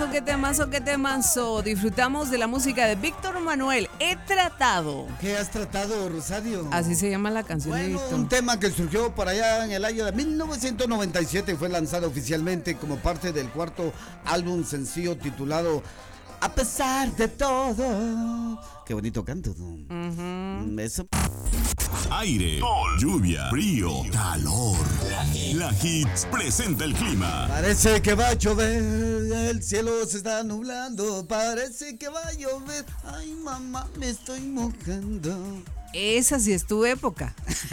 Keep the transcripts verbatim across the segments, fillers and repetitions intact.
temazo, qué temazo, qué temazo. Disfrutamos de la música de Víctor Manuel. He tratado. ¿Qué has tratado, Rosario? Así se llama la canción de Bueno, Víctor. un tema que surgió por allá en el año de mil novecientos noventa y siete y fue lanzado oficialmente como parte del cuarto álbum sencillo titulado A pesar de todo. Qué bonito canto, ¿no? Uh-huh. Eso. Aire, sol, lluvia, frío, calor. La Hits presenta el clima. Parece que va a llover, el cielo se está nublando. Parece que va a llover. Ay, mamá, me estoy mojando. Esa sí es tu época.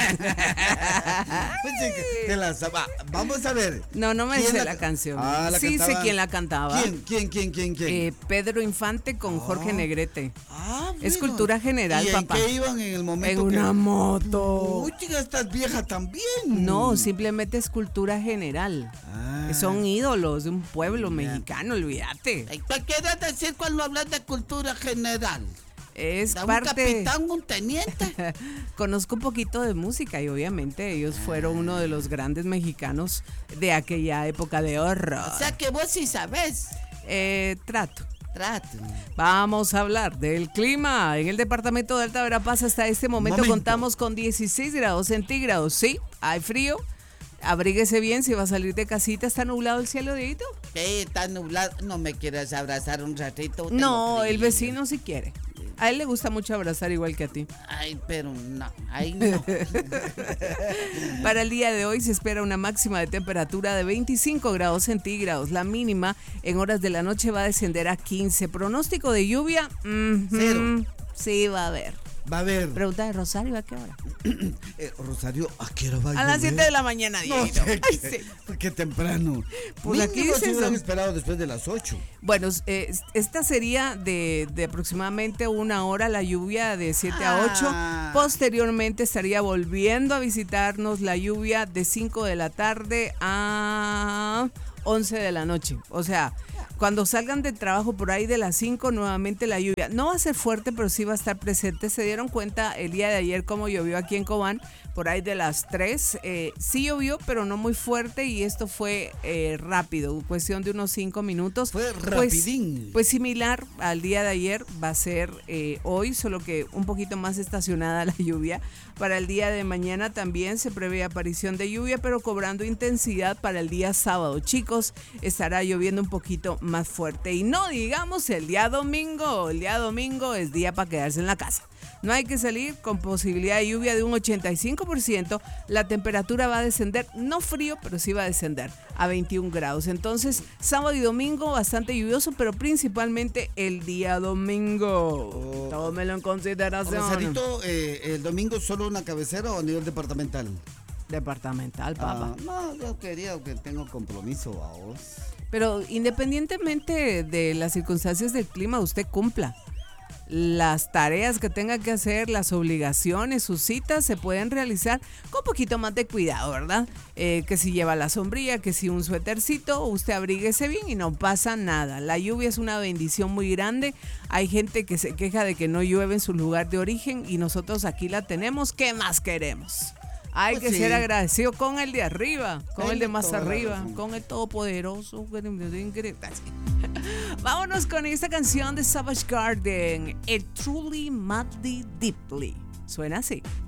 Te la, va, vamos a ver. No, no me sé la, la canción. Ah, la sí cantaba. sé quién la cantaba. ¿Quién, quién, quién, quién, quién? Eh, Pedro Infante con ah. Jorge Negrete. Ah, bueno. Es cultura general, ¿Y papá. en qué iban en el momento? En que... una moto. Uy, chica, estás vieja también. No, simplemente es cultura general. Ah. Son ídolos de un pueblo yeah. mexicano, olvídate. ¿Qué quieres decir cuando hablas de cultura general? Es ¿Da parte... un capitán, un teniente? Conozco un poquito de música y obviamente ellos fueron uno de los grandes mexicanos de aquella época de horror. O sea que vos sí sabés. Eh, trato. Trato. Vamos a hablar del clima. En el departamento de Alta Verapaz hasta este momento, momento contamos con dieciséis grados centígrados. Sí, hay frío. Abríguese bien si va a salir de casita. ¿Está nublado el cielo, Dieguito? Sí, está nublado. ¿No me quieres abrazar un ratito? No, el vecino sí quiere. A él le gusta mucho abrazar igual que a ti. Ay, pero no, ay no. Para el día de hoy se espera una máxima de temperatura de veinticinco grados centígrados. La mínima en horas de la noche va a descender a quince. Pronóstico de lluvia, mm-hmm, cero. Sí, va a haber. Va a haber. Pregunta de Rosario, ¿a qué hora? eh, Rosario, ¿a qué hora va a llover? A las siete de la mañana, no sé, Ay, qué, sí. qué temprano. Pues aquí se hubieran son... esperado después de las ocho. Bueno, eh, esta sería de, de aproximadamente una hora la lluvia de siete a ocho. Ah. Posteriormente estaría volviendo a visitarnos la lluvia de cinco de la tarde a once de la noche. O sea, cuando salgan de trabajo por ahí de las cinco, nuevamente la lluvia. No va a ser fuerte, pero sí va a estar presente. Se dieron cuenta el día de ayer cómo llovió aquí en Cobán, por ahí de las tres. Eh, sí llovió, pero no muy fuerte y esto fue eh, rápido, cuestión de unos cinco minutos. Fue rapidín. Pues, pues similar al día de ayer va a ser eh, hoy, solo que un poquito más estacionada la lluvia. Para el día de mañana también se prevé aparición de lluvia, pero cobrando intensidad para el día sábado. Chicos, estará lloviendo un poquito más fuerte. Y no digamos el día domingo. El día domingo es día para quedarse en la casa. No hay que salir, con posibilidad de lluvia de un ochenta y cinco por ciento. La temperatura va a descender, no frío, pero sí va a descender a veintiún grados. Entonces, sábado y domingo bastante lluvioso, pero principalmente el día domingo. Oh. Tómelo en consideración. Rosarito, eh, ¿el domingo solo una cabecera o a nivel departamental? Departamental, papá. Ah, no, yo quería que tengo compromiso a vos. Pero independientemente de las circunstancias del clima, usted cumpla. Las tareas que tenga que hacer, las obligaciones, sus citas se pueden realizar con un poquito más de cuidado, ¿verdad? Eh, que si lleva la sombrilla, que si un suétercito, usted abríguese bien y no pasa nada. La lluvia es una bendición muy grande. Hay gente que se queja de que no llueve en su lugar de origen y nosotros aquí la tenemos. ¿Qué más queremos? Hay pues que sí. ser agradecido con el de arriba, con el, el de más arriba, con el todopoderoso. Vámonos con esta canción de Savage Garden, It Truly Madly Deeply. Suena así.